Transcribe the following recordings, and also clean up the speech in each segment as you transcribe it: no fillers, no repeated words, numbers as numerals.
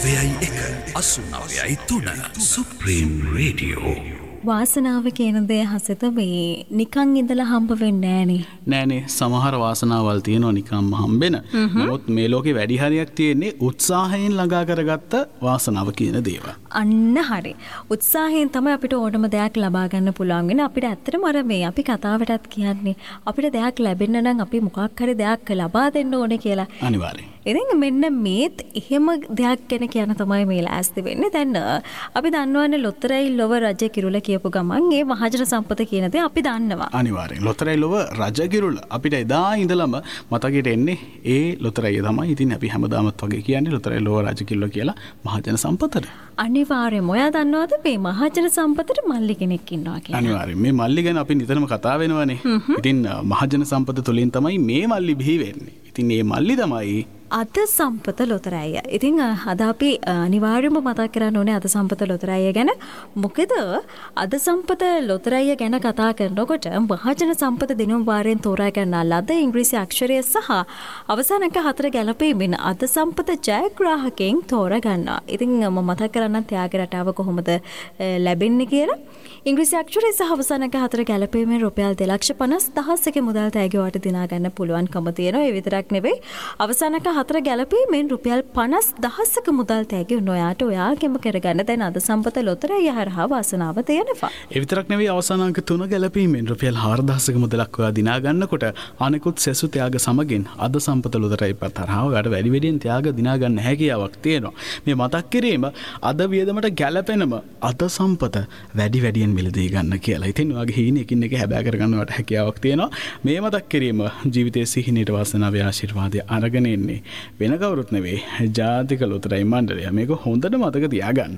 89.3 Supreme Radio. වාසනාව කියන දේ හසිත මේ නිකන් ඉඳලා හම්බ වෙන්නේ නෑනේ. නෑනේ සමහර වාසනාවල් තියෙනවා නිකම්ම හම්බෙන. නමුත් මේ ලෝකේ වැඩි හරියක් තියෙන්නේ උත්සාහයෙන් ළඟා කරගත්ත වාසනාව කියන දේවල්. අන්න හරි. උත්සාහයෙන් තමයි අපිට ඕනම දෙයක් ලබා ගන්න පුළුවන් වෙන්නේ. අපිට ඇත්තටම අර මේ අපි කතාවටත් කියන්නේ අපිට දෙයක් ලැබෙන්න නම් අපි මොකක් හරි දෙයක් ලබා දෙන්න ඕනේ කියලා. අනිවාර්යයෙන්. ඉතින් මෙන්න මේත් එහෙම දෙයක් ගැන කියන තමයි මේ ලෑස්ති වෙන්නේ. දැන් අපි දන්නවනේ ලොතරැයි ලොව රජ කිරුල කියපු ගමන් ඒ මහජන සම්පත කියන දේ අපි දන්නවා. අනිවාර්යෙන්. ලොතරැයි ලොව රජ කිරුල අපිට එදා ඉඳලම මතකයට එන්නේ ඒ ලොතරැයි තමයි. ඉතින් අපි හැමදාමත් වගේ කියන්නේ ලොතරැයි ලොව රජ කිරුල කියලා මහජන සම්පතට. අනිවාර්යයෙන්ම ඔයා දන්නවද මේ මහජන සම්පතට මල්ලි කෙනෙක් ඉන්නවා කියලා? අනිවාර්යෙන්. මේ මල්ලි ගැන අපි නිතරම කතා වෙනවනේ. ඉතින් මහජන සම්පත තුලින් තමයි මේ මල්ලි බිහි වෙන්නේ. ඉතින් මේ මල්ලි තමයි අද සම්පත ලොතරැය. ඉතින් අද අපි අනිවාර්යයෙන්ම මතක් කරන්න ඕනේ අද සම්පත ලොතරැය ගැන. මොකද අද සම්පත ලොතරැය ගැන කතා කරනකොට මහජන සම්පත දිනුම් වාරයෙන් තෝරා ගන්නා ලද ඉංග්‍රීසි අක්ෂරය සහ අවසාන අංක 4 ගැලපීමෙන් අද සම්පත ජයග්‍රාහකෙන් තෝරා ගන්නවා. ඉතින් මම මතක් කරන්න ත්‍යාග රටාව කොහොමද ලැබෙන්නේ කියලා. ඉංග්‍රීසි අක්ෂරය සහ අවසාන අංක 4 ගැලපීමෙන් රුපියල් 2,50,000ක මුදල් තෑගි වට දිනා ගන්න පුළුවන්කම තියෙනවා. ඒ විතරක් නෙවෙයි අවසාන අංක 4 ගැලපීමෙන් රුපියල් 50,000ක මුදල් තෑගි ඔයාට ඔයාගෙම කරගන්න දැන් අද සම්පත ලොතරැය හරහා වාසනාව තියෙනවා. ඒ විතරක් නෙවෙයි අවසාන අංක 3 ගැලපීමෙන් රුපියල් 4,000ක මුදලක් ඔයා දිනා ගන්නකොට අනෙකුත් සෙසු ත්‍යාග සමගින් අද සම්පත ලොතරැයි හරහා ඔයාට වැඩි වැඩියෙන් ත්‍යාග දිනා ගන්න හැකියාවක් තියෙනවා. මේ මතක් කිරීම අද වියදමට ගැලපෙනම අද සම්පත වැඩි වැඩියෙන් මිලදී ගන්න කියලා. ඉතින් ඔයාගේ හීන එකින් එක හැබෑ කරගන්නවට හැකියාවක් තියෙනවා. මේ මතක් කිරීම ජීවිතයේ සිහිනීට වාසනාවේ ආශිර්වාදය අරගෙන එන්නේ වෙන කවුරුත් නෙවෙයි ජාතික ලොතරැයි මණ්ඩලය. මේක හොඳට මතක තියාගන්න.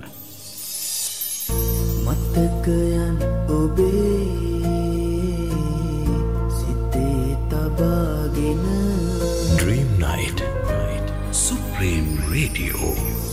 මතකයන් ඔබේ සිතේ තබාගෙන Dream Night Supreme Radio.